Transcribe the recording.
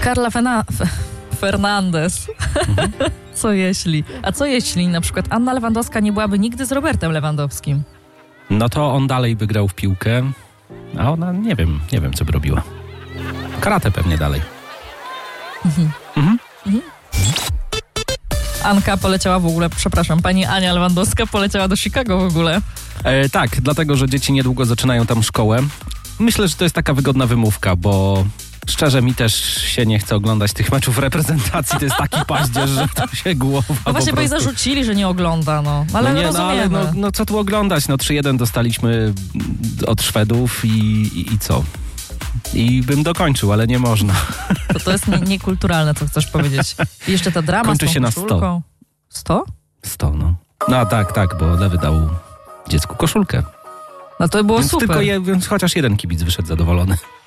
Carla Fernandez. Co jeśli? A co jeśli na przykład Anna Lewandowska nie byłaby nigdy z Robertem Lewandowskim? No to on dalej by grał w piłkę, a ona nie wiem co by robiła. Karate pewnie dalej. Anka poleciała w ogóle, przepraszam, pani Ania Lewandowska poleciała do Chicago w ogóle. Tak, dlatego, że dzieci niedługo zaczynają tam szkołę. Myślę, że to jest taka wygodna wymówka, bo szczerze mi też się nie chce oglądać tych meczów reprezentacji. To jest taki paździerz, że to się głowa No właśnie, bo jej zarzucili, że nie ogląda, no. Ale rozumiemy. No co tu oglądać? No 3-1 dostaliśmy od Szwedów i co? I bym dokończył, ale nie można. To jest niekulturalne, co chcesz powiedzieć. I jeszcze ta drama kończy z tą się koszulką. na 100. 100, no. No tak, bo Lewy dał dziecku koszulkę. No to było Więc super. więc chociaż jeden kibic wyszedł zadowolony.